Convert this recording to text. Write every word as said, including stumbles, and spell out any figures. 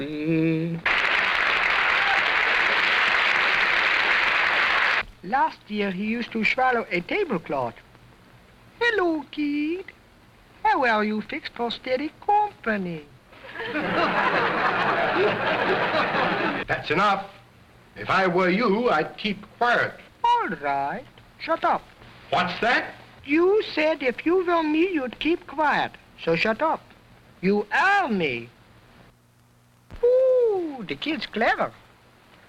Last year he used to swallow a tablecloth. Hello, kid. How are you fixed for steady company? That's enough. If I were you, I'd keep quiet. All right. Shut up. What's that? You said if you were me, you'd keep quiet. So shut up. You are me. Ooh, the kid's clever.